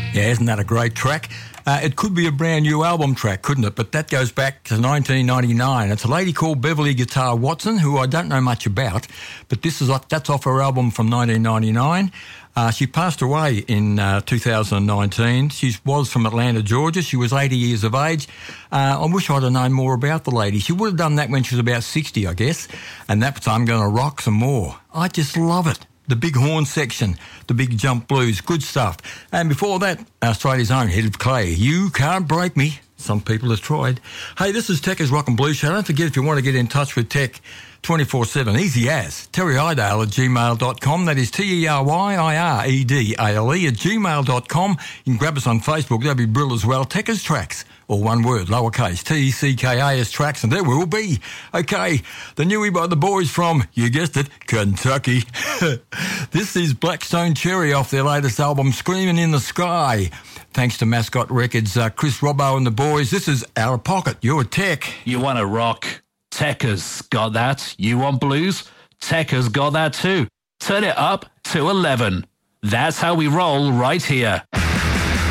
Yeah, isn't that a great track? It could be a brand new album track, couldn't it? But that goes back to 1999. It's a lady called Beverly Guitar Watson, who I don't know much about, but that's off her album from 1999. She passed away in 2019. She was from Atlanta, Georgia. She was 80 years of age. I wish I'd have known more about the lady. She would have done that when she was about 60, I guess. And that's I'm going to rock some more. I just love it. The big horn section, the big jump blues, good stuff. And before that, Australia's own Head of Clay. You Can't Break Me. Some people have tried. Hey, this is Techers Rock and Blues Show. Don't forget, if you want to get in touch with Tech 24/7, easy as, terryidale@gmail.com. That is TERYIREDALE @gmail.com. You can grab us on Facebook. That'd be brilliant as well. Techers Tracks, or one word, lowercase, TECKAS Tracks, and there we will be. Okay, the newie by the boys from, you guessed it, Kentucky. This is Blackstone Cherry off their latest album, Screaming in the Sky. Thanks to Mascot Records, Chris Robbo and the boys. This is Out of Pocket, your Tech. You want to rock? Techers got that. You want blues? Techers got that too. Turn it up to 11. That's how we roll right here.